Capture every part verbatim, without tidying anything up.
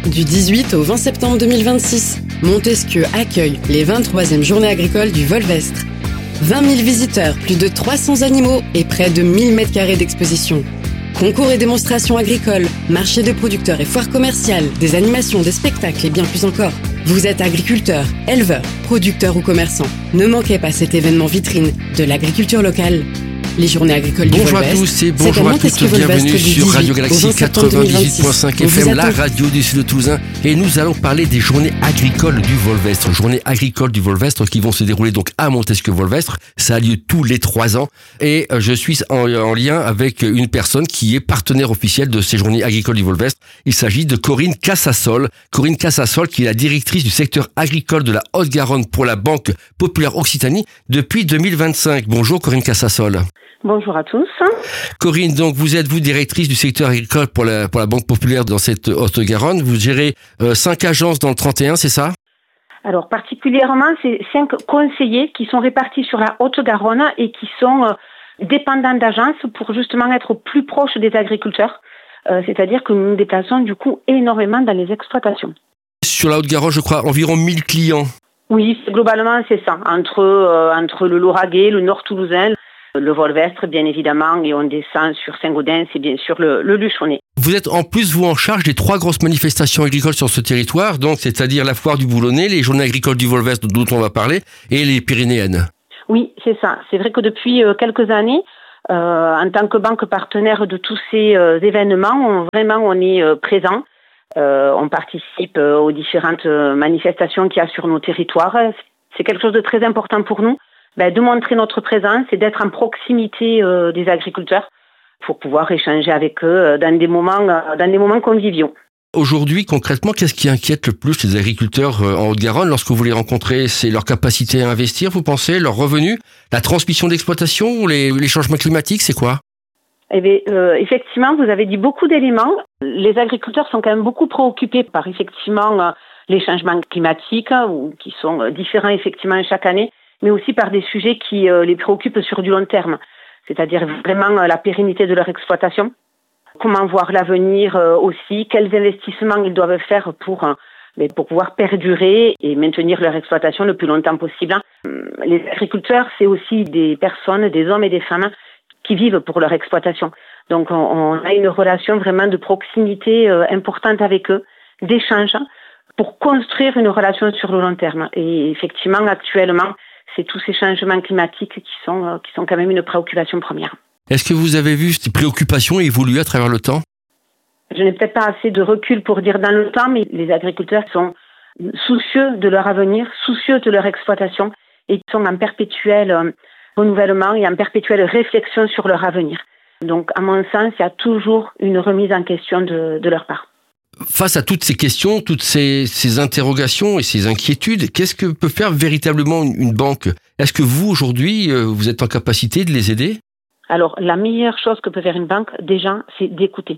Du dix-huit au vingt septembre deux mille vingt-six, Montesquieu accueille les vingt-troisièmes Journées agricoles du Volvestre. vingt mille visiteurs, plus de trois cents animaux et près de mille mètres carrés d'exposition. Concours et démonstrations agricoles, marchés de producteurs et foires commerciales, des animations, des spectacles et bien plus encore. Vous êtes agriculteur, éleveur, producteur ou commerçant. Ne manquez pas cet événement vitrine de l'agriculture locale. Les Journées agricoles du Bonjour Volvestre. à tous et bonjour à toutes, bienvenue sur Radio Galaxie quatre-vingt-dix-huit point cinq F M, la radio du Sud de Toulousain. Et nous allons parler des Journées agricoles du Volvestre. Journées agricoles du Volvestre qui vont se dérouler donc à Montesquieu-Volvestre. Ça a lieu tous les trois ans. Et je suis en, en lien avec une personne qui est partenaire officiel de ces Journées agricoles du Volvestre. Il s'agit de Corinne Casassol. Corinne Casassol qui est la directrice du secteur agricole de la Haute-Garonne pour la Banque Populaire Occitanie depuis deux mille vingt-cinq. Bonjour Corinne Casassol. Bonjour à tous. Corinne, donc vous êtes vous directrice du secteur agricole pour la pour la Banque Populaire dans cette Haute-Garonne. Vous gérez euh, cinq agences dans le trente et un, c'est ça? Alors particulièrement, c'est cinq conseillers qui sont répartis sur la Haute-Garonne et qui sont euh, dépendants d'agences pour justement être plus proches des agriculteurs. Euh, c'est-à-dire que nous nous déplaçons du coup énormément dans les exploitations. Sur la Haute-Garonne, je crois, environ mille clients. Oui, globalement c'est ça. Entre euh, entre le Lauragais, le Nord Toulousain, le Volvestre, bien évidemment, et on descend sur Saint-Gaudens et bien sûr le, le Luchonnet. Vous êtes en plus, vous, en charge des trois grosses manifestations agricoles sur ce territoire, donc c'est-à-dire la foire du Boulonnais, les Journées agricoles du Volvestre dont on va parler, et les Pyrénéennes. Oui, c'est ça. C'est vrai que depuis euh, quelques années, euh, en tant que banque partenaire de tous ces euh, événements, on, vraiment on est euh, présent. Euh, on participe euh, aux différentes euh, manifestations qu'il y a sur nos territoires. C'est quelque chose de très important pour nous. Ben, de montrer notre présence et d'être en proximité euh, des agriculteurs pour pouvoir échanger avec eux euh, dans des moments, euh, dans des moments conviviaux. Aujourd'hui, concrètement, qu'est-ce qui inquiète le plus les agriculteurs euh, en Haute-Garonne lorsque vous les rencontrez? C'est leur capacité à investir, vous pensez, leurs revenus, la transmission d'exploitation ou les, les changements climatiques, c'est quoi? Eh bien, euh, effectivement, vous avez dit beaucoup d'éléments. Les agriculteurs sont quand même beaucoup préoccupés par effectivement euh, les changements climatiques euh, qui sont euh, différents effectivement chaque année, mais aussi par des sujets qui euh, les préoccupent sur du long terme, c'est-à-dire vraiment euh, la pérennité de leur exploitation, comment voir l'avenir euh, aussi, quels investissements ils doivent faire pour, euh, mais pour pouvoir perdurer et maintenir leur exploitation le plus longtemps possible. Les agriculteurs, c'est aussi des personnes, des hommes et des femmes qui vivent pour leur exploitation. Donc on, on a une relation vraiment de proximité euh, importante avec eux, d'échange, pour construire une relation sur le long terme. Et effectivement, actuellement, c'est tous ces changements climatiques qui sont, euh, qui sont quand même une préoccupation première. Est-ce que vous avez vu ces préoccupations évoluer à travers le temps? Je n'ai peut-être pas assez de recul pour dire dans le temps, mais les agriculteurs sont soucieux de leur avenir, soucieux de leur exploitation et sont en perpétuel euh, renouvellement et en perpétuelle réflexion sur leur avenir. Donc, à mon sens, il y a toujours une remise en question de, de leur part. Face à toutes ces questions, toutes ces, ces interrogations et ces inquiétudes, qu'est-ce que peut faire véritablement une, une banque? Est-ce que vous, aujourd'hui, euh, vous êtes en capacité de les aider? Alors, la meilleure chose que peut faire une banque, déjà, c'est d'écouter.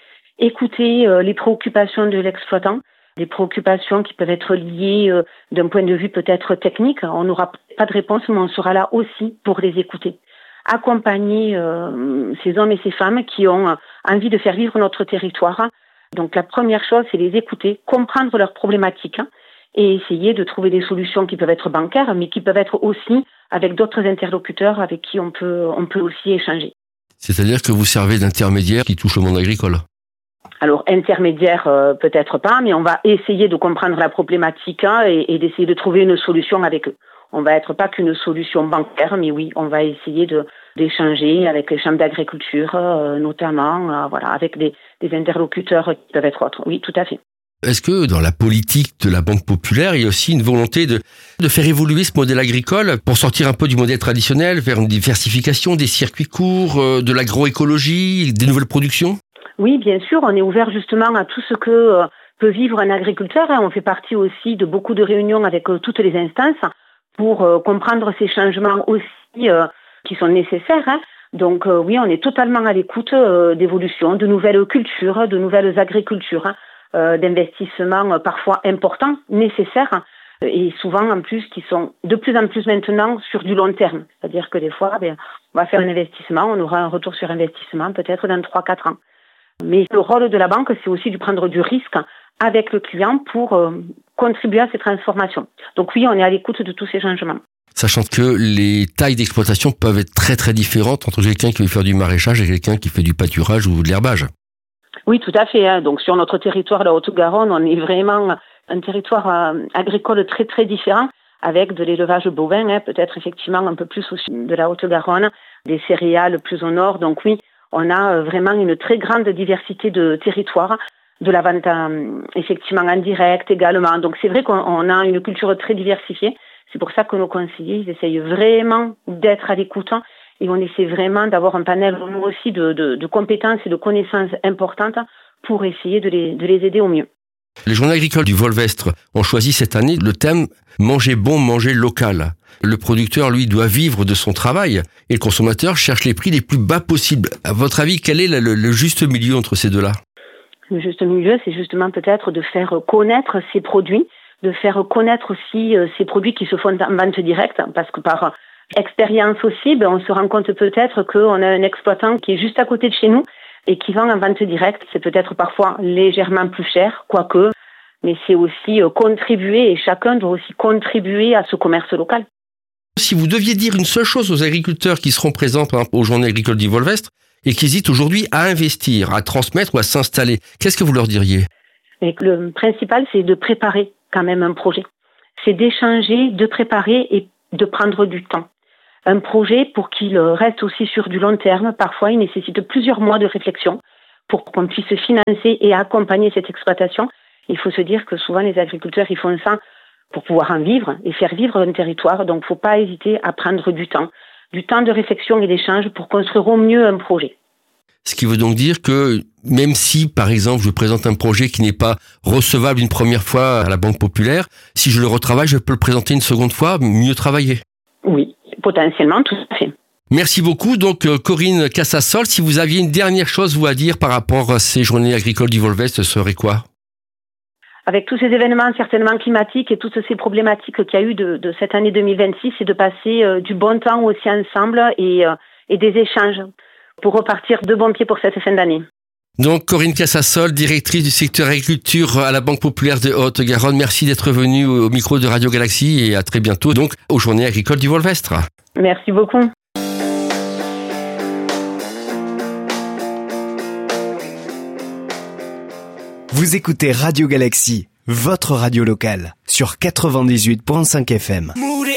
Écouter euh, les préoccupations de l'exploitant, des préoccupations qui peuvent être liées euh, d'un point de vue peut-être technique. On n'aura pas de réponse, mais on sera là aussi pour les écouter. Accompagner euh, ces hommes et ces femmes qui ont envie de faire vivre notre territoire. Donc la première chose, c'est les écouter, comprendre leurs problématiques hein, et essayer de trouver des solutions qui peuvent être bancaires, mais qui peuvent être aussi avec d'autres interlocuteurs avec qui on peut, on peut aussi échanger. C'est-à-dire que vous servez d'intermédiaire qui touche le monde agricole? Alors intermédiaire, euh, peut-être pas, mais on va essayer de comprendre la problématique hein, et, et d'essayer de trouver une solution avec eux. On va être pas qu'une solution bancaire, mais oui, on va essayer de d'échanger avec les chambres d'agriculture, euh, notamment, euh, voilà, avec des, des interlocuteurs qui peuvent être autres. Oui, tout à fait. Est-ce que dans la politique de la Banque Populaire, il y a aussi une volonté de, de faire évoluer ce modèle agricole pour sortir un peu du modèle traditionnel, vers une diversification des circuits courts, euh, de l'agroécologie, des nouvelles productions? Oui, bien sûr, on est ouvert justement à tout ce que euh, peut vivre un agriculteur. Hein. On fait partie aussi de beaucoup de réunions avec euh, toutes les instances pour euh, comprendre ces changements aussi euh, qui sont nécessaires. Hein. Donc euh, oui, on est totalement à l'écoute euh, d'évolutions, de nouvelles cultures, de nouvelles agricultures, hein, euh, d'investissements euh, parfois importants, nécessaires, hein, et souvent en plus qui sont de plus en plus maintenant sur du long terme. C'est-à-dire que des fois, ben, on va faire un investissement, on aura un retour sur investissement peut-être dans trois à quatre ans. Mais le rôle de la banque, c'est aussi de prendre du risque avec le client pour euh, contribuer à ces transformations. Donc oui, on est à l'écoute de tous ces changements. Sachant que les tailles d'exploitation peuvent être très très différentes entre quelqu'un qui veut faire du maraîchage et quelqu'un qui fait du pâturage ou de l'herbage. Oui, tout à fait. Hein. Donc sur notre territoire, la Haute-Garonne, on est vraiment un territoire euh, agricole très très différent, avec de l'élevage bovin, hein, peut-être effectivement un peu plus au sud de la Haute-Garonne, des céréales plus au nord. Donc oui, on a euh, vraiment une très grande diversité de territoires, de la vente euh, effectivement en direct également. Donc c'est vrai qu'on a une culture très diversifiée. C'est pour ça que nos conseillers ils essayent vraiment d'être à l'écoute et on essaie vraiment d'avoir un panel nous aussi de, de, de compétences et de connaissances importantes pour essayer de les, de les aider au mieux. Les journées agricoles du Volvestre ont choisi cette année le thème « Manger bon, manger local ». Le producteur, lui, doit vivre de son travail et le consommateur cherche les prix les plus bas possibles. À votre avis, quel est le, le, le juste milieu entre ces deux-là ? Le juste milieu, c'est justement peut-être de faire connaître ces produits, de faire connaître aussi euh, ces produits qui se font en vente directe, parce que par expérience aussi, ben, on se rend compte peut-être qu'on a un exploitant qui est juste à côté de chez nous et qui vend en vente directe. C'est peut-être parfois légèrement plus cher, quoique, mais c'est aussi euh, contribuer, et chacun doit aussi contribuer à ce commerce local. Si vous deviez dire une seule chose aux agriculteurs qui seront présents par exemple, aux journées agricoles du Volvestre et qui hésitent aujourd'hui à investir, à transmettre ou à s'installer, qu'est-ce que vous leur diriez ? Et le principal, c'est de préparer quand même un projet. C'est d'échanger, de préparer et de prendre du temps. Un projet, pour qu'il reste aussi sur du long terme, parfois il nécessite plusieurs mois de réflexion pour qu'on puisse financer et accompagner cette exploitation. Il faut se dire que souvent les agriculteurs, ils font ça pour pouvoir en vivre et faire vivre un territoire. Donc il ne faut pas hésiter à prendre du temps, du temps de réflexion et d'échange pour construire au mieux un projet. Ce qui veut donc dire que même si, par exemple, je présente un projet qui n'est pas recevable une première fois à la Banque Populaire, si je le retravaille, je peux le présenter une seconde fois, mieux travailler. Oui, potentiellement, tout à fait. Merci beaucoup. Donc, Corinne Casassol, si vous aviez une dernière chose vous à dire par rapport à ces journées agricoles du Volvestre, ce serait quoi ? Avec tous ces événements certainement climatiques et toutes ces problématiques qu'il y a eu de, de cette année deux mille vingt-six, c'est de passer euh, du bon temps aussi ensemble et, euh, et des échanges pour repartir de bon pied pour cette fin d'année. Donc Corinne Casassol, directrice du secteur agriculture à la Banque Populaire de Haute-Garonne, merci d'être venue au micro de Radio Galaxie et à très bientôt donc aux Journées agricoles du Volvestre. Merci beaucoup. Vous écoutez Radio Galaxie, votre radio locale, sur quatre-vingt-dix-huit virgule cinq F M.